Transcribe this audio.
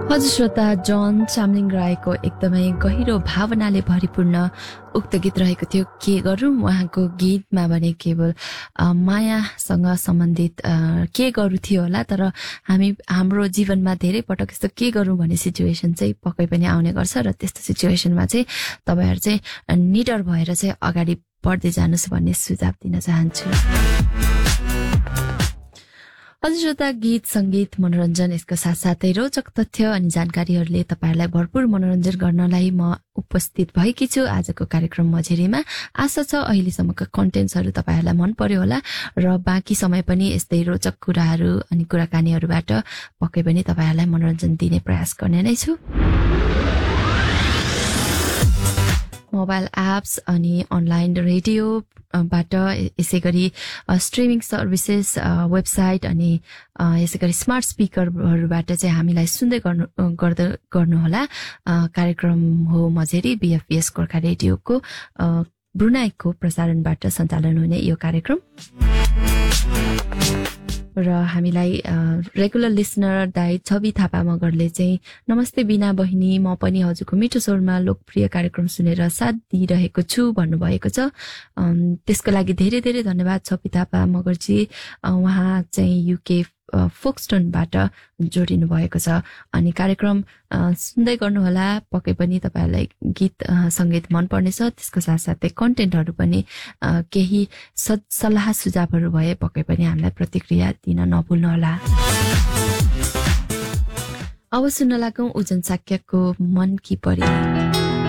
हजुर श्रोता, जन चामलिङ राईको एकदमै गहिरो भावनाले भरिपूर्ण उक्त गीत रहेको थियो के गरौँ। उहाँको गीतमा भने केवल मायासँग सम्बन्धित के गरौँ थियो होला, तर हाम्रो जीवनमा धेरै पटक यस्तो के गरौँ भन्ने सिचुएसन चाहिँ पक्कै पनि आउने गर्छ र त्यस्तो सिचुएसनमा चाहिँ तपाईहरु चाहिँ निडर भएर चाहिँ अगाडि बढ्दै जानुस् भन्ने सुझाव दिन चाहन्छु। हजुर श्रोता, गीत संगीत मनोरञ्जन यसको साथसाथै रोचक तथ्य अनि जानकारीहरूले तपाईहरुलाई भरपूर मनोरञ्जन गर्नलाई म उपस्थित भएकी छु आजको कार्यक्रम मझेरीमा। आशा छ अहिलेसम्मका कन्टेन्ट्सहरू तपाईहरुलाई मन पर्यो होला र बाँकी समय पनि यस्तै रोचक कुराहरू अनि कुराकानीहरूबाट पक्कै पनि तपाईहरुलाई मनोरञ्जन दिने प्रयास गर्ने नै छु। मोबाइल एप्स अनि अनलाइन रेडियो बाट यसै गरी स्ट्रिमिङ सर्भिसेस वेबसाइट अनि यसै गरी स्मार्ट स्पिकरहरूबाट चाहिँ हामीलाई सुन्दै गर्नुहोला। कार्यक्रम हो मझेरी बीएफपीएस गोर्खा रेडियोको ब्रुनाईको प्रसारणबाट सञ्चालन हुने यो कार्यक्रम र हामीलाई रेगुलर लिसनर दाइ छवि थापा मगरले चाहिँ नमस्ते बिना बहिनी, म पनि हजुरको मिठो स्वरमा लोकप्रिय कार्यक्रम सुनेर साथ दिइरहेको छु भन्नुभएको छ। त्यसको लागि धेरै धेरै धन्यवाद छवि थापा मगरजी। उहाँ चाहिँ युके फोक्सटनबाट जोडिनु भएको छ अनि कार्यक्रम सुन्दै गर्नुहोला। पक्कै पनि तपाईहरुलाई गीत संगीत मन पर्नेछ। त्यसको साथसाथै कन्टेन्टहरू पनि केही सल्लाह सुझावहरू भए पक्कै पनि हामीलाई प्रतिक्रिया दिन नभुल्नुहोला। अब सुन्न लागौं उजन साक्यको मन की परी।